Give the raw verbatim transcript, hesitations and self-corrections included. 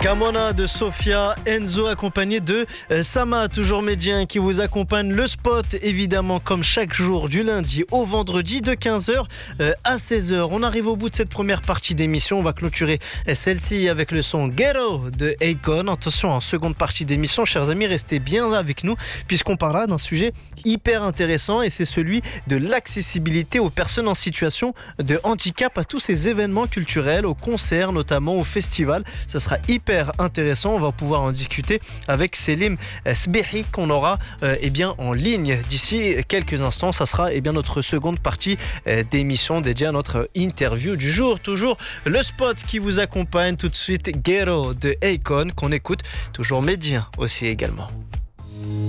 Camona de Sofia, Enzo accompagné de euh, Sama, toujours médien qui vous accompagne. Le spot évidemment comme chaque jour du lundi au vendredi de quinze heures euh, à seize heures. On arrive au bout de cette première partie d'émission. On va clôturer celle-ci avec le son Ghetto de Akon. Attention, en seconde partie d'émission, chers amis, restez bien avec nous puisqu'on parlera d'un sujet hyper intéressant et c'est celui de l'accessibilité aux personnes en situation de handicap à tous ces événements culturels, aux concerts notamment, aux festivals. Ça sera hyper intéressant. On va pouvoir en discuter avec Selim Sbehi qu'on aura euh, eh bien, en ligne d'ici quelques instants. Ça sera eh bien, notre seconde partie euh, d'émission dédiée à notre interview du jour. Toujours le spot qui vous accompagne tout de suite, Ghetto de Akon qu'on écoute. Toujours médien aussi également.